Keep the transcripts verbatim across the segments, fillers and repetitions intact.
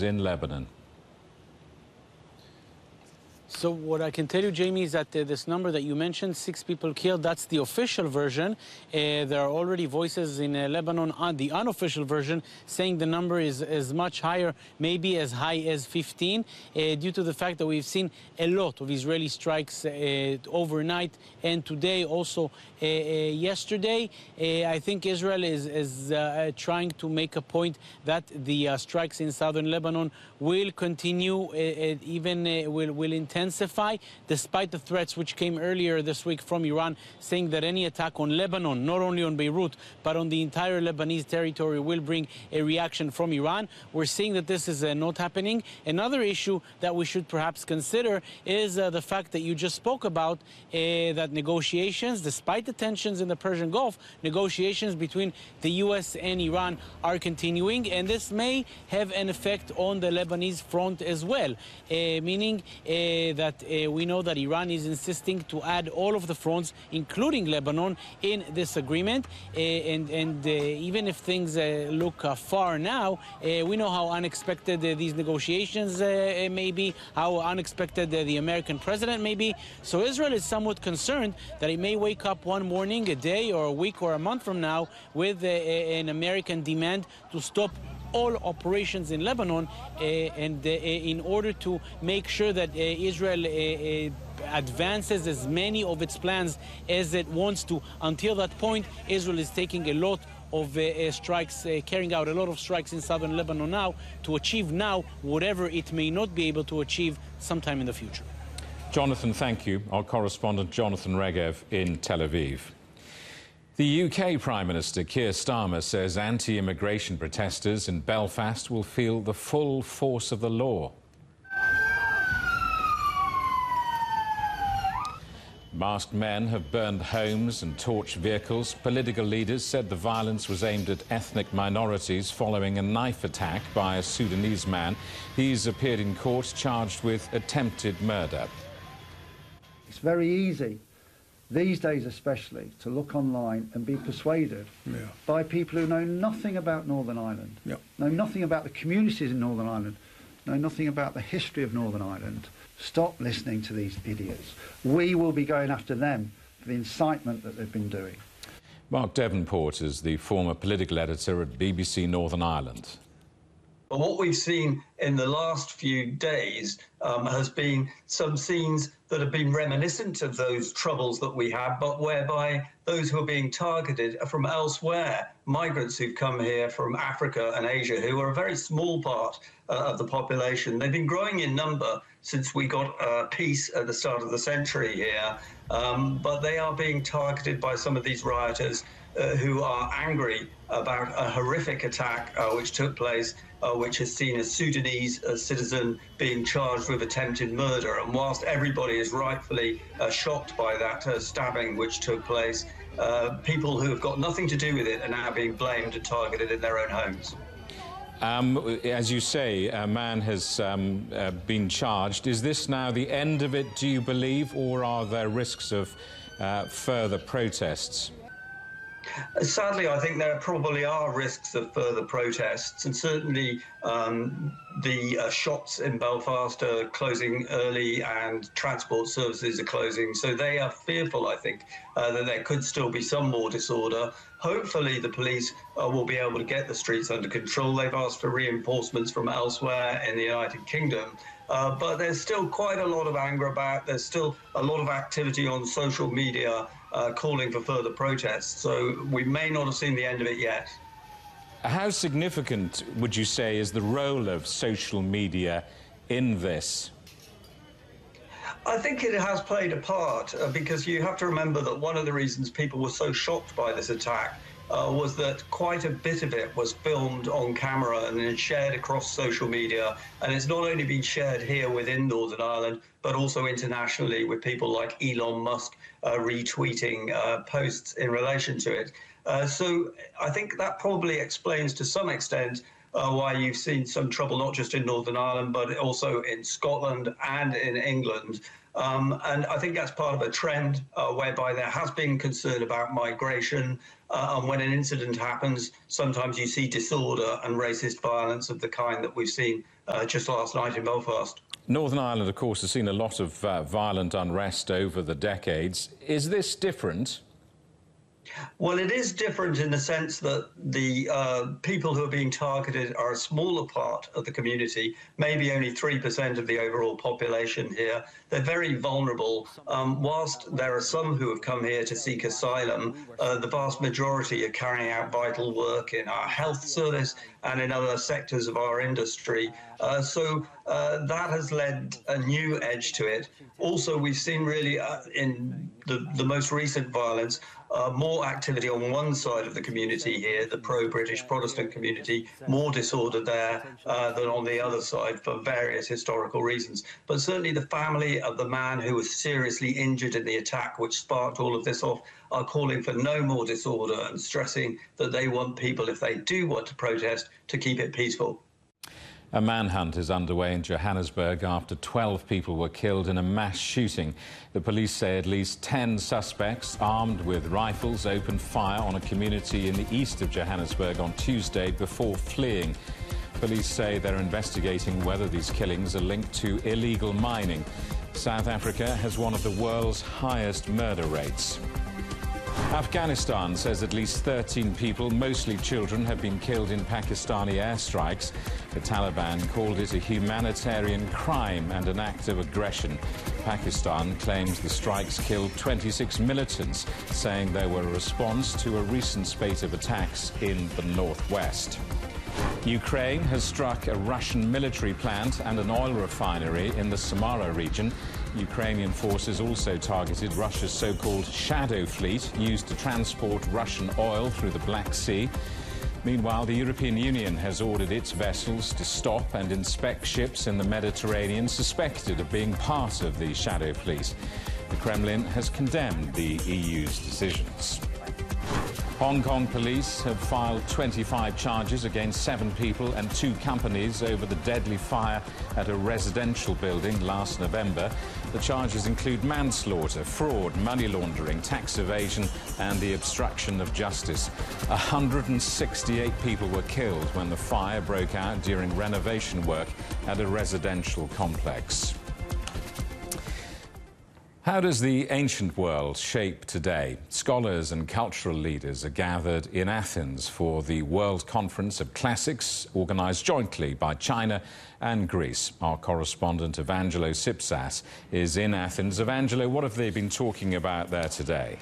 forces in Lebanon. So what I can tell you, Jamie, is that uh, this number that you mentioned, six people killed, that's the official version. Uh, there are already voices in uh, Lebanon on the unofficial version saying the number is, is much higher, maybe as high as fifteen, uh, due to the fact that we've seen a lot of Israeli strikes uh, overnight and today, also uh, uh, yesterday. Uh, I think Israel is, is uh, trying to make a point that the uh, strikes in southern Lebanon will continue, uh, uh, even uh, will, will intensify. Intensify, despite the threats which came earlier this week from Iran, saying that any attack on Lebanon, not only on Beirut, but on the entire Lebanese territory, will bring a reaction from Iran. We're seeing that this is uh, not happening. Another issue that we should perhaps consider is uh, the fact that you just spoke about, uh, that negotiations, despite the tensions in the Persian Gulf, negotiations between the U S and Iran are continuing, and this may have an effect on the Lebanese front as well, uh, meaning uh, that uh, we know that Iran is insisting to add all of the fronts, including Lebanon, in this agreement. Uh, and and uh, even if things uh, look uh, far now, uh, we know how unexpected uh, these negotiations uh, may be, how unexpected uh, the American president may be. So Israel is somewhat concerned that it may wake up one morning, a day or a week or a month from now, with uh, an American demand to stop all operations in Lebanon, uh, and uh, in order to make sure that uh, Israel uh, uh, advances as many of its plans as it wants to. Until that point, Israel is taking a lot of uh, uh, strikes, uh, carrying out a lot of strikes in southern Lebanon now to achieve now whatever it may not be able to achieve sometime in the future. Jonathan, thank you. Our correspondent Jonathan Regev in Tel Aviv. The U K Prime Minister Keir Starmer says anti-immigration protesters in Belfast will feel the full force of the law. Masked men have burned homes and torched vehicles. Political leaders said the violence was aimed at ethnic minorities following a knife attack by a Sudanese man. He's appeared in court charged with attempted murder. It's very easy, these days especially, to look online and be persuaded yeah. by people who know nothing about Northern Ireland, yeah. know nothing about the communities in Northern Ireland, know nothing about the history of Northern Ireland. Stop listening to these idiots. We will be going after them for the incitement that they've been doing. Mark Devonport is the former political editor at B B C Northern Ireland. But what we've seen in the last few days um, has been some scenes that have been reminiscent of those troubles that we had, but whereby those who are being targeted are from elsewhere, migrants who've come here from Africa and Asia, who are a very small part uh, of the population. They've been growing in number since we got uh, peace at the start of the century here, um, but they are being targeted by some of these rioters uh, who are angry about a horrific attack uh, which took place, uh, which has seen a Sudanese uh, citizen being charged with attempted murder. And whilst everybody is rightfully uh, shocked by that uh, stabbing which took place, uh, people who have got nothing to do with it are now being blamed and targeted in their own homes. Um, as you say, a man has um, uh, been charged. Is this now the end of it, do you believe, or are there risks of uh, further protests? Sadly, I think there probably are risks of further protests, and certainly um, the uh, shops in Belfast are closing early and transport services are closing, so they are fearful, I think, uh, that there could still be some more disorder. Hopefully the police uh, will be able to get the streets under control. They've asked for reinforcements from elsewhere in the United Kingdom. Uh, but there's still quite a lot of anger about, there's still a lot of activity on social media uh, calling for further protests, so we may not have seen the end of it yet. How significant, would you say, is the role of social media in this? I think it has played a part, uh, because you have to remember that one of the reasons people were so shocked by this attack Uh, was that quite a bit of it was filmed on camera and then shared across social media. And it's not only been shared here within Northern Ireland, but also internationally with people like Elon Musk uh, retweeting uh, posts in relation to it. Uh, so I think that probably explains to some extent uh, why you've seen some trouble, not just in Northern Ireland, but also in Scotland and in England. Um, and I think that's part of a trend uh, whereby there has been concern about migration. Uh, and when an incident happens, sometimes you see disorder and racist violence of the kind that we've seen uh, just last night in Belfast. Northern Ireland, of course, has seen a lot of uh, violent unrest over the decades. Is this different? Well, it is different in the sense that the uh, people who are being targeted are a smaller part of the community, maybe only three percent of the overall population here. They're very vulnerable. Um, whilst there are some who have come here to seek asylum, uh, the vast majority are carrying out vital work in our health service and in other sectors of our industry. Uh, so uh, that has led a new edge to it. Also, we've seen really uh, in the, the most recent violence, uh, more activity on one side of the community here, the pro-British Protestant community, more disorder there uh, than on the other side for various historical reasons. But certainly the family of the man who was seriously injured in the attack which sparked all of this off are calling for no more disorder and stressing that they want people, if they do want to protest, to keep it peaceful. A manhunt is underway in Johannesburg after twelve people were killed in a mass shooting. The police say at least ten suspects armed with rifles opened fire on a community in the east of Johannesburg on Tuesday before fleeing. Police say they're investigating whether these killings are linked to illegal mining. South Africa has one of the world's highest murder rates. Afghanistan says at least thirteen people, mostly children, have been killed in Pakistani airstrikes. The Taliban called it a humanitarian crime and an act of aggression. Pakistan claims the strikes killed twenty-six militants, saying they were a response to a recent spate of attacks in the northwest. Ukraine has struck a Russian military plant and an oil refinery in the Samara region. Ukrainian forces also targeted Russia's so-called shadow fleet used to transport Russian oil through the Black Sea. Meanwhile, the European Union has ordered its vessels to stop and inspect ships in the Mediterranean suspected of being part of the shadow fleet. The Kremlin has condemned the E U's decisions. Hong Kong police have filed twenty-five charges against seven people and two companies over the deadly fire at a residential building last November. The charges include manslaughter, fraud, money laundering, tax evasion and the obstruction of justice. one hundred sixty-eight people were killed when the fire broke out during renovation work at a residential complex. How does the ancient world shape today? Scholars and cultural leaders are gathered in Athens for the World Conference of Classics, organised jointly by China and Greece. Our correspondent Evangelo Sipsas is in Athens. Evangelo, what have they been talking about there today?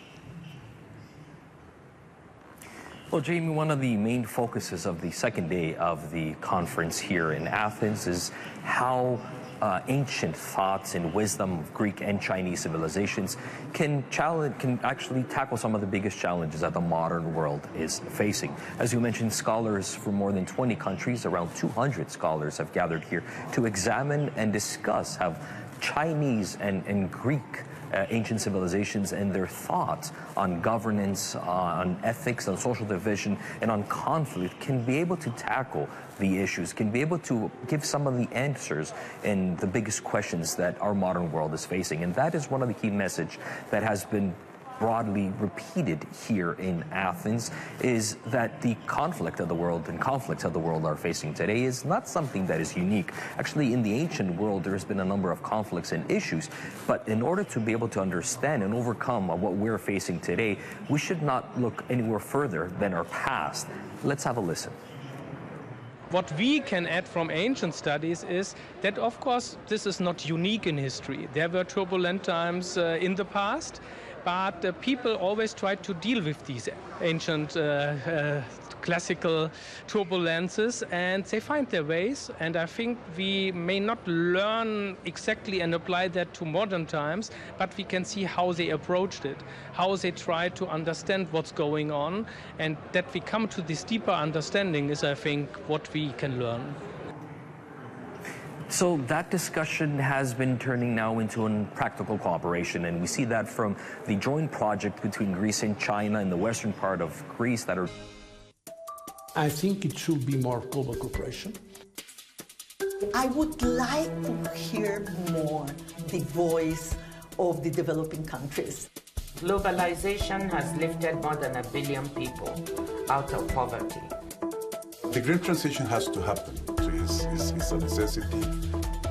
Well, Jamie, one of the main focuses of the second day of the conference here in Athens is how Uh, ancient thoughts and wisdom of Greek and Chinese civilizations can challenge, can actually tackle some of the biggest challenges that the modern world is facing. As you mentioned, scholars from more than twenty countries, around two hundred scholars have gathered here to examine and discuss how Chinese and, and Greek Uh, ancient civilizations and their thoughts on governance, uh, on ethics, on social division, and on conflict can be able to tackle the issues, can be able to give some of the answers in the biggest questions that our modern world is facing. And that is one of the key messages that has been broadly repeated here in Athens, is that the conflict of the world and conflicts of the world are facing today is not something that is unique. Actually, in the ancient world, there has been a number of conflicts and issues, but in order to be able to understand and overcome what we're facing today, we should not look anywhere further than our past. Let's have a listen. What we can add from ancient studies is that, of course, this is not unique in history. There were turbulent times uh, in the past, but uh, people always tried to deal with these ancient uh, uh, classical turbulences, and they find their ways. And I think we may not learn exactly and apply that to modern times, but we can see how they approached it, how they try to understand what's going on, and that we come to this deeper understanding is, I think, what we can learn. So that discussion has been turning now into a practical cooperation, and we see that from the joint project between Greece and China in the western part of Greece that are... I think it should be more global cooperation. I would like to hear more the voice of the developing countries. Globalization has lifted more than a billion people out of poverty. The green transition has to happen. is, is, is a necessity